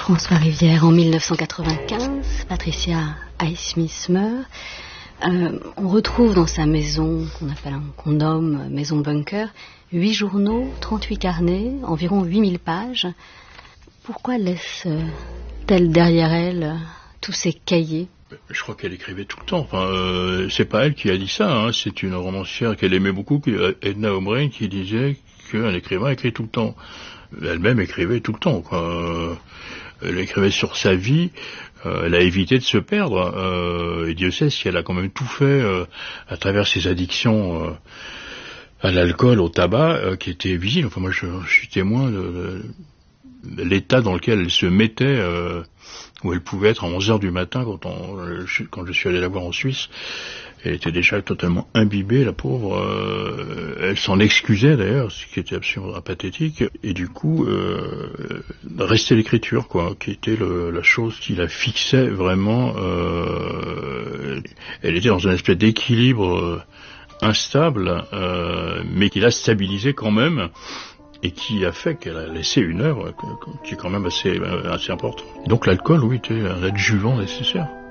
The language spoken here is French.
François Rivière, en 1995, Patricia Highsmith meurt. On retrouve dans sa maison, qu'on nomme maison bunker, 8 journaux, 38 carnets, environ 8000 pages. Pourquoi laisse-t-elle derrière elle tous ces cahiers? Je crois qu'elle écrivait tout le temps. Enfin, c'est pas elle qui a dit ça, hein. C'est une romancière qu'elle aimait beaucoup, Edna O'Brien, qui disait qu'un écrivain écrit tout le temps. Elle-même écrivait tout le temps, quoi. Elle écrivait sur sa vie. Elle a évité de se perdre. Et Dieu sait si elle a quand même tout fait à travers ses addictions à l'alcool, au tabac, qui étaient visibles. Enfin, moi, je suis témoin de l'état dans lequel elle se mettait, où elle pouvait être à 11h du matin quand je suis allé la voir en Suisse. Elle était déjà totalement imbibée, la pauvre. Elle s'en excusait d'ailleurs, ce qui était absolument pathétique. Et du coup, restait l'écriture, quoi, qui était la chose qui la fixait vraiment. Elle était dans une espèce d'équilibre instable, mais qui l'a stabilisé quand même, et qui a fait qu'elle a laissé une œuvre qui est quand même assez importante. Donc l'alcool, oui, était un adjuvant nécessaire.